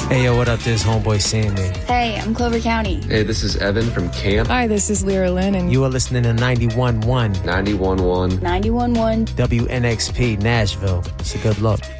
Hey, yo, what up? This is Homeboy Sammy. Hey, I'm Clover County. Hey, this is Evan from Camp. Hi, this is Lyra Lynn, and You are listening to 91.1 91.1 91.1 WNXP Nashville. So good luck.